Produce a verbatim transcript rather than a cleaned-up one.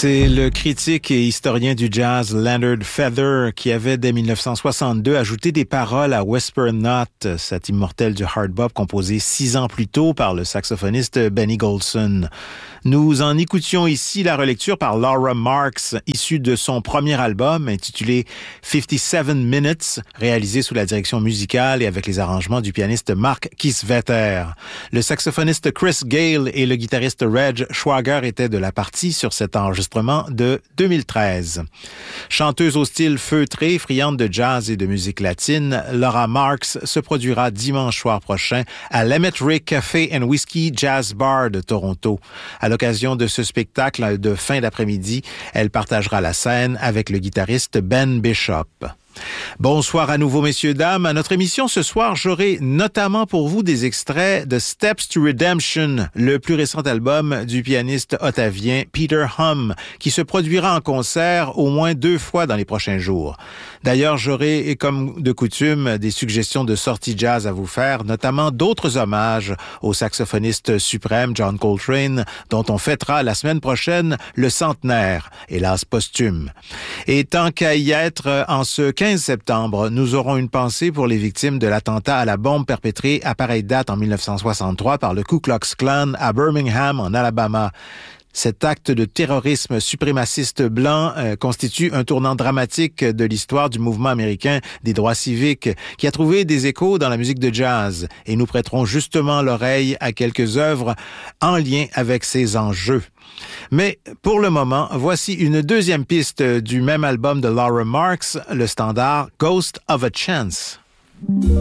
C'est le critique et historien du jazz Leonard Feather qui avait dès dix-neuf cent soixante-deux ajouté des paroles à Whisper Not, cet immortel du hard bop composé six ans plus tôt par le saxophoniste Benny Golson. Nous en écoutions ici la relecture par Laura Marks, issue de son premier album intitulé cinquante-sept minutes, réalisé sous la direction musicale et avec les arrangements du pianiste Mark Kiesewetter. Le saxophoniste Chris Gale et le guitariste Reg Schwager étaient de la partie sur cet enregistrement de deux mille treize. Chanteuse au style feutré, friande de jazz et de musique latine, Laura Marks se produira dimanche soir prochain à l'Emmet-Rick Café and Whiskey Jazz Bar de Toronto. À l'occasion de ce spectacle de fin d'après-midi, elle partagera la scène avec le guitariste Ben Bishop. Bonsoir à nouveau, messieurs, dames. À notre émission ce soir, j'aurai notamment pour vous des extraits de Steps to Redemption, le plus récent album du pianiste ottavien Peter Hum, qui se produira en concert au moins deux fois dans les prochains jours. D'ailleurs, j'aurai, comme de coutume, des suggestions de sorties jazz à vous faire, notamment d'autres hommages au saxophoniste suprême John Coltrane, dont on fêtera la semaine prochaine le centenaire, hélas posthume. Et tant qu'à y être, en ce quinze septembre, nous aurons une pensée pour les victimes de l'attentat à la bombe perpétré à pareille date en dix-neuf cent soixante-trois par le Ku Klux Klan à Birmingham, en Alabama. Cet acte de terrorisme suprémaciste blanc euh, constitue un tournant dramatique de l'histoire du mouvement américain des droits civiques qui a trouvé des échos dans la musique de jazz. Et nous prêterons justement l'oreille à quelques œuvres en lien avec ces enjeux. Mais pour le moment, voici une deuxième piste du même album de Laura Marks, le standard Ghost of a Chance.